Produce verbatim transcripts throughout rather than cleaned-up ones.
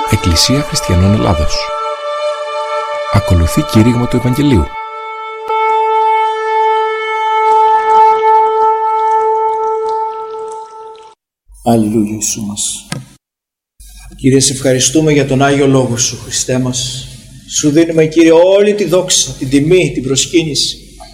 Εκκλησία Χριστιανών Ελλάδος. Ακολουθεί κήρυγμα του Ευαγγελίου. Αλληλούια Ιησού μας. Κύριε, σε ευχαριστούμε για τον Άγιο Λόγο Σου, Χριστέ μας. Σου δίνουμε, Κύριε, όλη τη δόξα, την τιμή, την προσκύνηση.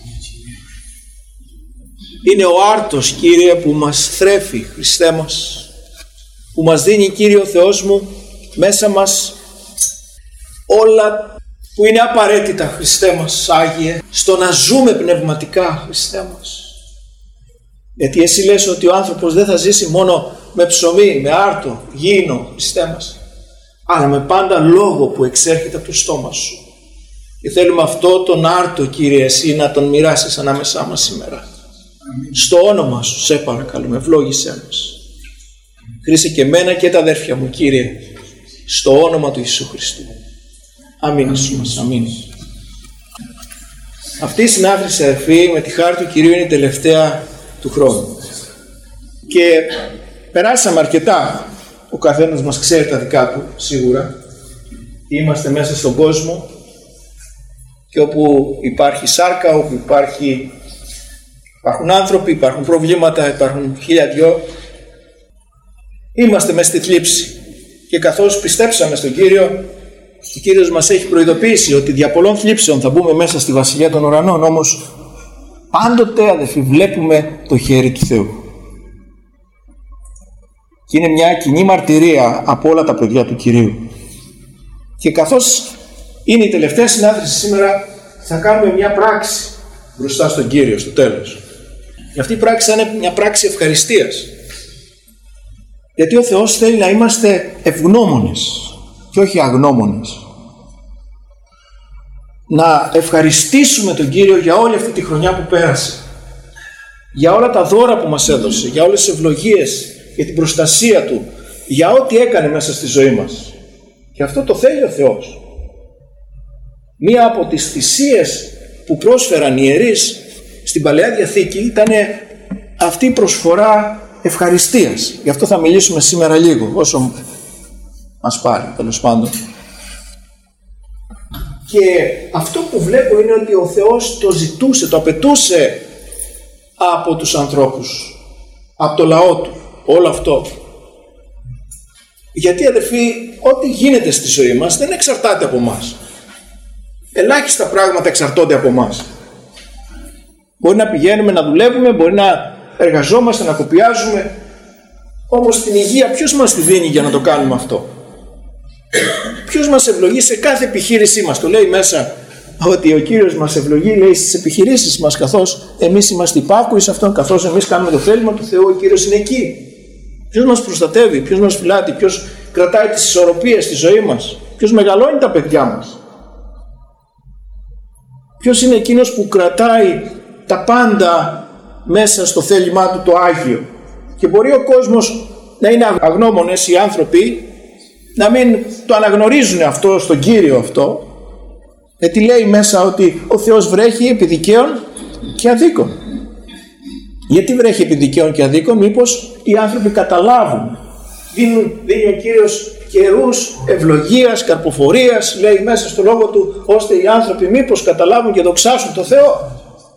Είναι ο άρτος, Κύριε, που μας θρέφει, Χριστέ μας, που μας δίνει, Κύριε ο Θεός μου, μέσα μας όλα που είναι απαραίτητα, Χριστέ μας, Άγιε, στο να ζούμε πνευματικά, Χριστέ μας. Γιατί Εσύ λες ότι ο άνθρωπος δεν θα ζήσει μόνο με ψωμί, με άρτο, γήινο, Χριστέ μας, αλλά με πάντα λόγο που εξέρχεται από το στόμα Σου. Και θέλουμε αυτό τον άρτο, Κύριε, Εσύ να τον μοιράσεις ανάμεσά μας σήμερα. Αμήν. Στο όνομα Σου, σε παρακαλούμε, ευλόγησέ μας. Χρήσε και εμένα και τα αδέρφια μου, Κύριε, στο όνομα του Ιησού Χριστού. Αμήν. Αμήν. Μας. Αμήν. Αυτή η συνάθρηση, αδερφοί, με τη χάρη του Κυρίου είναι η τελευταία του χρόνου. Και περάσαμε αρκετά. Ο καθένας μας ξέρει τα δικά του, σίγουρα. Είμαστε μέσα στον κόσμο και όπου υπάρχει σάρκα, όπου υπάρχει, υπάρχουν άνθρωποι, υπάρχουν προβλήματα, υπάρχουν χίλια δυο. Είμαστε μέσα στη θλίψη. Και καθώς πιστέψαμε στον Κύριο, ο Κύριος μας έχει προειδοποιήσει ότι δια πολλών θλίψεων θα μπούμε μέσα στη Βασιλεία των Ουρανών. Όμως πάντοτε, αδελφοί, βλέπουμε το χέρι του Θεού. Και είναι μια κοινή μαρτυρία από όλα τα παιδιά του Κυρίου. Και καθώς είναι η τελευταία συνάθρηση σήμερα, θα κάνουμε μια πράξη μπροστά στον Κύριο στο τέλος. Και αυτή η πράξη θα είναι μια πράξη ευχαριστίας. Γιατί ο Θεός θέλει να είμαστε ευγνώμονες και όχι αγνώμονες. Να ευχαριστήσουμε τον Κύριο για όλη αυτή τη χρονιά που πέρασε, για όλα τα δώρα που μας έδωσε, για όλες τις ευλογίες, για την προστασία Του, για ό,τι έκανε μέσα στη ζωή μας. Και αυτό το θέλει ο Θεός. Μία από τις θυσίες που πρόσφεραν οι ιερείς στην Παλαιά Διαθήκη ήταν αυτή η προσφορά ευχαριστίας. Γι' αυτό θα μιλήσουμε σήμερα λίγο, όσο μας πάρει, τέλος πάντων. Και αυτό που βλέπω είναι ότι ο Θεός το ζητούσε, το απαιτούσε από τους ανθρώπους, από το λαό Του, όλο αυτό. Γιατί, αδερφοί, ό,τι γίνεται στη ζωή μας δεν εξαρτάται από μας. Ελάχιστα πράγματα εξαρτώνται από μας. Μπορεί να πηγαίνουμε να δουλεύουμε, μπορεί να εργαζόμαστε, να κοπιάζουμε, όμως την υγεία ποιος μας τη δίνει για να το κάνουμε αυτό? Ποιος μας ευλογεί σε κάθε επιχείρησή μας? Το λέει μέσα ότι ο Κύριος μας ευλογεί, λέει, στις επιχειρήσεις μας, καθώς εμείς είμαστε υπάκουοι σε Αυτόν, καθώς εμείς κάνουμε το θέλημα του Θεού, ο Κύριος είναι εκεί. Ποιος μας προστατεύει, ποιος μας φυλάτει, ποιος κρατάει τις ισορροπίες στη ζωή μας, ποιος μεγαλώνει τα παιδιά μας, ποιος είναι εκείνος που κρατάει τα πάντα μέσα στο θέλημά Του το Άγιο. Και μπορεί ο κόσμος να είναι αγνώμονες, οι άνθρωποι να μην το αναγνωρίζουν αυτό στον Κύριο αυτό, γιατί λέει μέσα ότι ο Θεός βρέχει επί δικαίων και αδίκων. Γιατί βρέχει επί δικαίων και αδίκων? Μήπως οι άνθρωποι καταλάβουν. Δίνουν, δίνει ο Κύριος καιρούς ευλογίας, καρποφορίας, λέει μέσα στο λόγο Του, ώστε οι άνθρωποι μήπως καταλάβουν και δοξάσουν το Θεό.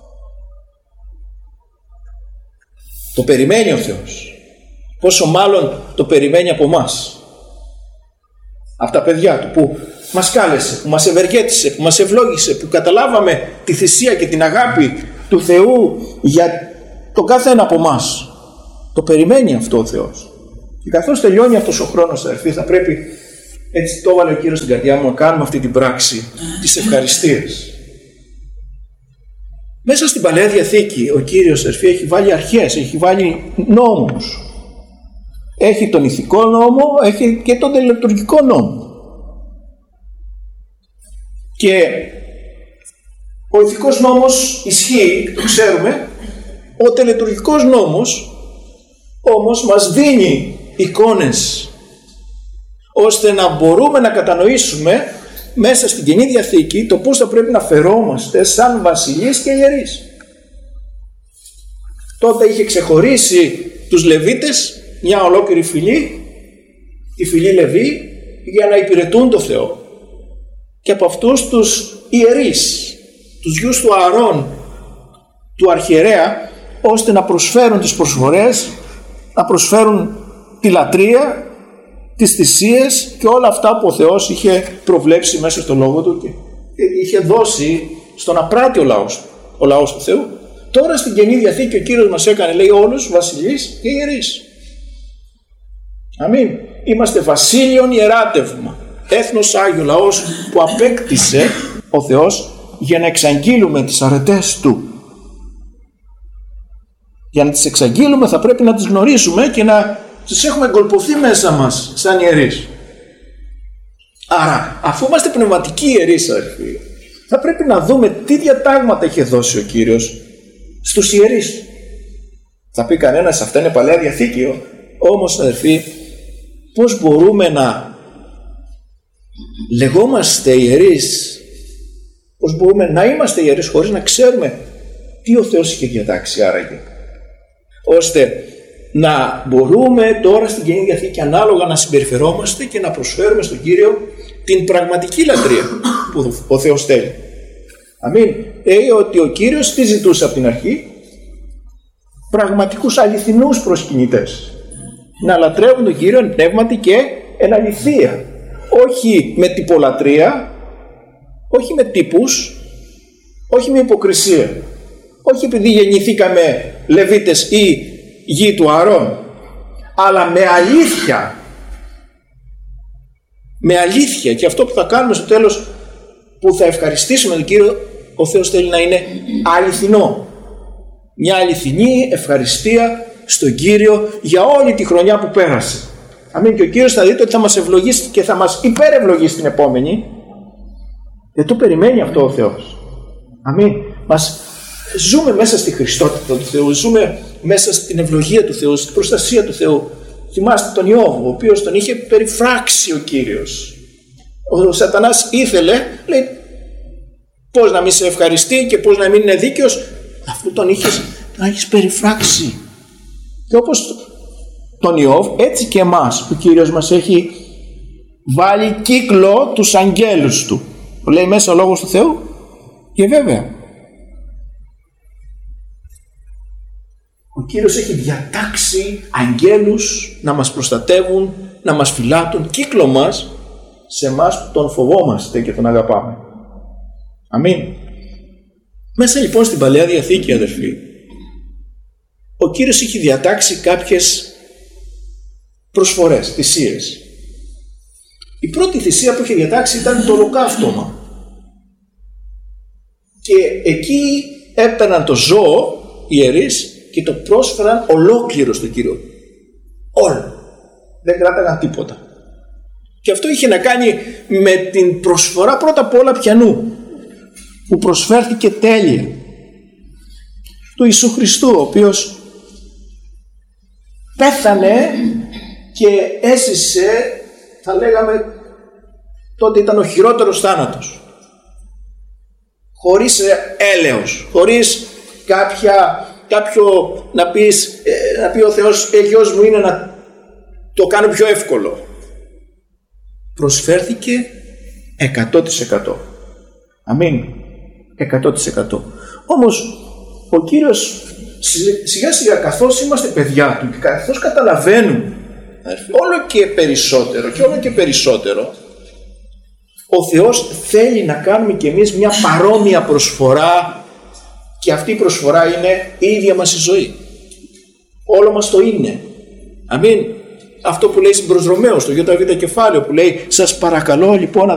Το περιμένει ο Θεός. Πόσο μάλλον το περιμένει από μας, από τα παιδιά Του, που μας κάλεσε, που μας ευεργέτησε, που μας ευλόγησε, που καταλάβαμε τη θυσία και την αγάπη του Θεού για τον κάθε ένα από μας. Το περιμένει αυτό ο Θεός. Και καθώς τελειώνει αυτός ο χρόνος, αδερφοί, θα πρέπει, έτσι το έβαλε ο Κύριος στην καρδιά μου, να κάνουμε αυτή την πράξη της ευχαριστίας. Μέσα στην Παλαιά Διαθήκη ο Κύριος, αδερφοί, έχει βάλει αρχές, έχει βάλει νόμους. Έχει τον ηθικό νόμο, έχει και τον τελετουργικό νόμο. Και ο ηθικός νόμος ισχύει, το ξέρουμε. Ο τελετουργικός νόμος όμως μας δίνει εικόνες ώστε να μπορούμε να κατανοήσουμε μέσα στην Καινή Διαθήκη το πώς θα πρέπει να φερόμαστε σαν βασιλείς και ιερείς. Τότε είχε ξεχωρίσει τους Λεβίτες, μια ολόκληρη φυλή, τη φυλή Λεβί, για να υπηρετούν το Θεό. Και από αυτούς τους ιερείς, τους γιους του Ααρών, του αρχιερέα, ώστε να προσφέρουν τις προσφορές, να προσφέρουν τη λατρεία, τις θυσίες και όλα αυτά που ο Θεός είχε προβλέψει μέσα στο Λόγο Του και είχε δώσει στον απράτειο λαός, ο λαός του Θεού. Τώρα στην Καινή Διαθήκη ο Κύριος μας έκανε, λέει, όλους βασιλείς και ιερείς. Αμήν. Είμαστε βασίλειον ιεράτευμα, έθνος Άγιο, λαός που απέκτησε ο Θεός για να εξαγγείλουμε τις αρετές Του. Για να τις εξαγγείλουμε θα πρέπει να τις γνωρίσουμε και να τις έχουμε εγκολποθεί μέσα μας σαν ιερείς. Άρα, αφού είμαστε πνευματικοί ιερείς, αδελφοί, θα πρέπει να δούμε τι διατάγματα είχε δώσει ο Κύριος στους ιερείς. Θα πει κανένας, αυτά είναι Παλαιά Διαθήκη. Όμως, αδελφοί, πώς μπορούμε να λεγόμαστε ιερείς, πώς μπορούμε να είμαστε ιερείς χωρίς να ξέρουμε τι ο Θεός είχε διατάξει άραγε, ώστε να μπορούμε τώρα στην Καινή Διαθήκη ανάλογα να συμπεριφερόμαστε και να προσφέρουμε στον Κύριο την πραγματική λατρεία που ο Θεός θέλει. Αμήν. Λέει ότι ο Κύριος τι ζητούσε από την αρχή? Πραγματικούς αληθινούς προσκυνητές. Να λατρεύουν τον Κύριο εν πνεύματι και εν αληθεία. Όχι με τυπολατρεία, όχι με τύπους, όχι με υποκρισία. Όχι επειδή γεννηθήκαμε Λεβίτες ή γη του Ααρών, αλλά με αλήθεια. Με αλήθεια. Και αυτό που θα κάνουμε στο τέλος, που θα ευχαριστήσουμε τον Κύριο, ο Θεός θέλει να είναι αληθινό. Μια αληθινή ευχαριστία στον Κύριο για όλη τη χρονιά που πέρασε. Αμήν. Και ο Κύριος θα δείτε ότι θα μας ευλογήσει και θα μας υπερευλογήσει την επόμενη. Δεν το περιμένει αυτό ο Θεός. Αμήν. Μας ζούμε μέσα στη Χριστότητα του Θεού, ζούμε μέσα στην ευλογία του Θεού, στην προστασία του Θεού. Θυμάστε τον Ιώβ, ο οποίος τον είχε περιφράξει ο Κύριος. Ο Σατανάς ήθελε, λέει, πώς να μην σε ευχαριστεί και πώς να μην είναι δίκαιος, αφού τον είχες, τον έχεις περιφράξει. Και όπως τον Ιώβ, έτσι και εμάς, ο Κύριος μας έχει βάλει κύκλο τους αγγέλους Του. Το λέει μέσα ο Λόγος του Θεού. Και βέβαια, ο Κύριος έχει διατάξει αγγέλους να μας προστατεύουν, να μας φυλάτουν, κύκλο μας, σε εμάς που τον φοβόμαστε και τον αγαπάμε. Αμήν. Μέσα λοιπόν στην Παλαιά Διαθήκη, αδερφοί, ο Κύριος έχει διατάξει κάποιες προσφορές, θυσίες. Η πρώτη θυσία που είχε διατάξει ήταν το ολοκαύτωμα. Και εκεί έπαιρναν το ζώο οι ιερείς και το πρόσφεραν ολόκληρο στον Κύριο. Όλο. Δεν κράταγαν τίποτα. Και αυτό είχε να κάνει με την προσφορά πρώτα απ' όλα ποιανού, που προσφέρθηκε τέλεια, του Ιησού Χριστού, ο οποίος πέθανε και έζησε, θα λέγαμε τότε ήταν ο χειρότερος θάνατος, χωρίς έλεος, χωρίς κάποια, κάποιο να, πεις, να πει ο Θεός, ε, γιος μου είναι να το κάνω πιο εύκολο. Προσφέρθηκε εκατό τοις εκατό. Αμήν. εκατό τοις εκατό. Όμως ο Κύριος σιγά σιγά, καθώς είμαστε παιδιά Του και καθώς καταλαβαίνουμε όλο και περισσότερο και όλο και περισσότερο, ο Θεός θέλει να κάνουμε κι εμείς μια παρόμοια προσφορά, και αυτή η προσφορά είναι η ίδια μας η ζωή. Όλο μας το είναι. Αμήν. Αυτό που λέει στην προς Ρωμαίους, το Ιώτα Β κεφάλαιο, που λέει, σας παρακαλώ λοιπόν